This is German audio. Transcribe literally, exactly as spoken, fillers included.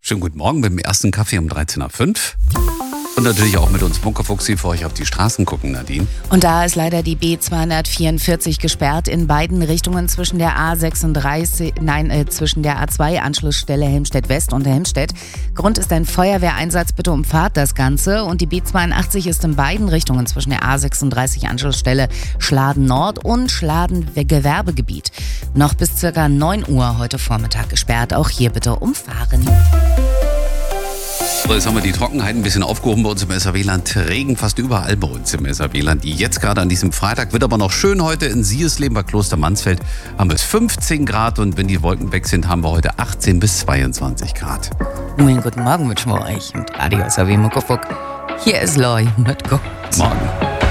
Schönen guten Morgen mit dem ersten Kaffee um dreizehn Uhr fünf. Und natürlich auch mit uns Bunkerfuchs, die für euch auf die Straßen gucken, Nadine. Und da ist leider die B zweihundertvierundvierzig gesperrt in beiden Richtungen zwischen der A sechsunddreißig, nein, äh, zwischen der A zwei Anschlussstelle Helmstedt West und Helmstedt. Grund ist ein Feuerwehreinsatz, bitte umfahrt das Ganze. Und die B zweiundachtzig ist in beiden Richtungen zwischen der A sechsunddreißig Anschlussstelle Schladen Nord und Schladen Gewerbegebiet noch bis circa neun Uhr heute Vormittag gesperrt. Auch hier bitte umfahren. So, jetzt haben wir die Trockenheit ein bisschen aufgehoben bei uns im S R W-Land. Regen fast überall bei uns im S R W-Land. Jetzt gerade an diesem Freitag wird aber noch schön heute in Siersleben bei Kloster Mansfeld. Haben wir es fünfzehn Grad und wenn die Wolken weg sind, haben wir heute achtzehn bis zweiundzwanzig Grad. Nun, guten Morgen wünschen wir euch mit Radio S R W Muckefuck. Hier ist Loi mit Gott. Morgen.